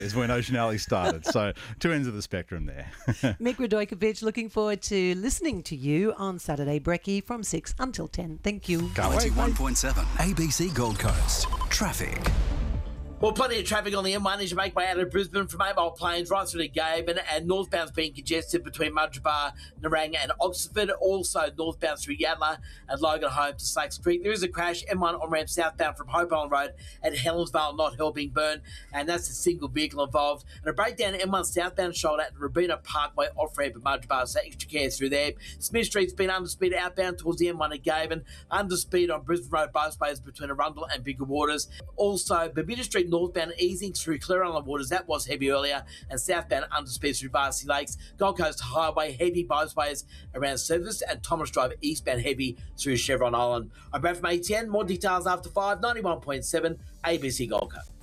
is when Ocean Alley started. So two ends of the spectrum there. Mick Radojkovic, looking forward to listening to you on Saturday, Brekkie, from 6 until 10. Thank you. Can't wait, mate. 91.7 ABC Gold Coast. Traffic. Well, plenty of traffic on the M1 as you make way out of Brisbane from Mobile Plains right through to Gaben, and northbound's being congested between Mudgebar, Narang and Oxford. Also northbound through Yatala and Logan home to Slacks Creek. There is a crash, M1 on-ramp southbound from Hope Island Road at Helensvale, not helping burn, and that's a single vehicle involved. And a breakdown M1 southbound shoulder at the Rabina Parkway off-ramp at Mudgebar, so extra care through there. Smith Street's been under speed outbound towards the M1 at Gaben, under speed on Brisbane Road both ways between Arundel and Bigger Waters. Also, Bermuda Street northbound easing through Clear Island Waters, that was heavy earlier, and southbound under speed through Varsity Lakes. Gold Coast Highway heavy both ways around Service, and Thomas Drive eastbound heavy through Chevron Island. I'm Brad from ATN. More details after 5, 91.7 ABC Gold Coast.